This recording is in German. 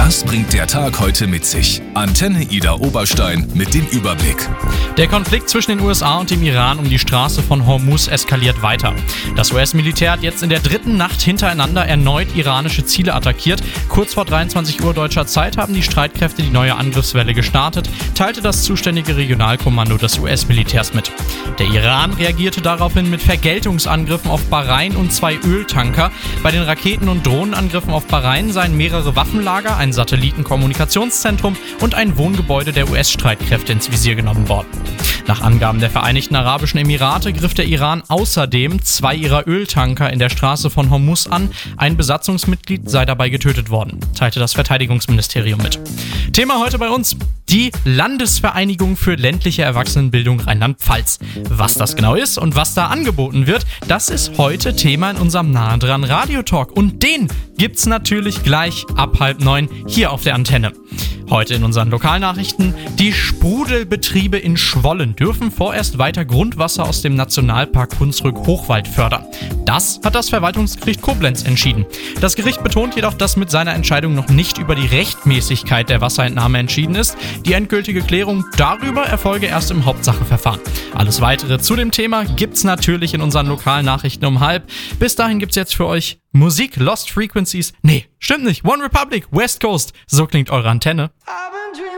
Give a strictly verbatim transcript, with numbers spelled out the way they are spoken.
Das bringt der Tag heute mit sich. Antenne Ida Oberstein mit dem Überblick. Der Konflikt zwischen den U S A und dem Iran um die Straße von Hormuz eskaliert weiter. Das U S-Militär hat jetzt in der dritten Nacht hintereinander erneut iranische Ziele attackiert. Kurz vor dreiundzwanzig Uhr deutscher Zeit haben die Streitkräfte die neue Angriffswelle gestartet, teilte das zuständige Regionalkommando des U S-Militärs mit. Der Iran reagierte daraufhin mit Vergeltungsangriffen auf Bahrain und zwei Öltanker. Bei den Raketen- und Drohnenangriffen auf Bahrain seien mehrere Waffenlager, ein Satellitenkommunikationszentrum und ein Wohngebäude der U S-Streitkräfte ins Visier genommen worden. Nach Angaben der Vereinigten Arabischen Emirate griff der Iran außerdem zwei ihrer Öltanker in der Straße von Hormuz an. Ein Besatzungsmitglied sei dabei getötet worden, teilte das Verteidigungsministerium mit. Thema heute bei uns: die Landesvereinigung für ländliche Erwachsenenbildung Rheinland-Pfalz. Was das genau ist und was da angeboten wird, das ist heute Thema in unserem Nahe dran Radiotalk. Und den gibt's natürlich gleich ab halb neun hier auf der Antenne. Heute in unseren Lokalnachrichten: Die Sprudelbetriebe in Schwollen dürfen vorerst weiter Grundwasser aus dem Nationalpark Hunsrück-Hochwald fördern. Das hat das Verwaltungsgericht Koblenz entschieden. Das Gericht betont jedoch, dass mit seiner Entscheidung noch nicht über die Rechtmäßigkeit der Wasserentnahme entschieden ist. Die endgültige Klärung darüber erfolge erst im Hauptsacheverfahren. Alles Weitere zu dem Thema gibt's natürlich in unseren Lokalnachrichten um halb. Bis dahin gibt's jetzt für euch Musik, Lost Frequencies. Nee, stimmt nicht. One Republic, West Coast. So klingt eure Antenne.